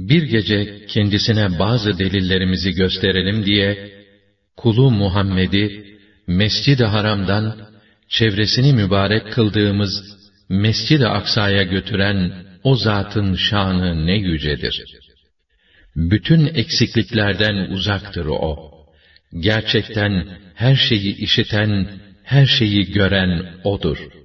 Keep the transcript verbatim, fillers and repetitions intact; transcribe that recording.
bir gece kendisine bazı delillerimizi gösterelim diye, kulu Muhammed'i Mescid-i Haram'dan çevresini mübarek kıldığımız Mescid-i Aksa'ya götüren o zatın şanı ne yücedir. Bütün eksikliklerden uzaktır o. Gerçekten her şeyi işiten, her şeyi gören O'dur.